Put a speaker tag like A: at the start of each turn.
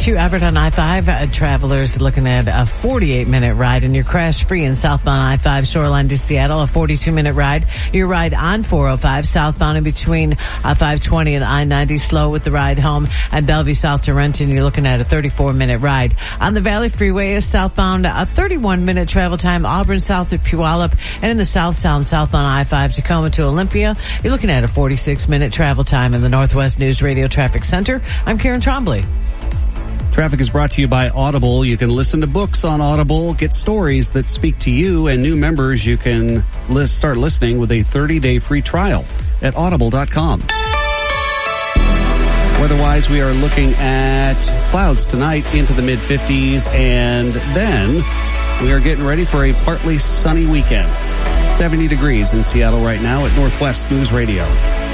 A: to Everett on I-5. Travelers looking at a 48-minute ride, and you're crash-free in southbound I-5 Shoreline to Seattle, a 42-minute ride. Your ride on 405 southbound in between 520 and I-90, slow with the ride home. At Bellevue South to Renton, you're looking at a 34-minute ride. On the Valley Freeway is southbound, a 31-minute travel time, Auburn South to Puyallup, and in the southbound I-5 Tacoma to Olympia, you're looking at a 46-minute travel time. In the Northwest News Radio Traffic Center, I'm Karen Trombley.
B: Traffic is brought to you by Audible. You can listen to books on Audible, get stories that speak to you, and new members, you can start listening with a 30-day free trial at audible.com. Weather-wise, we are looking at clouds tonight into the mid-50s, and then we are getting ready for a partly sunny weekend. 70 degrees in Seattle right now at Northwest News Radio.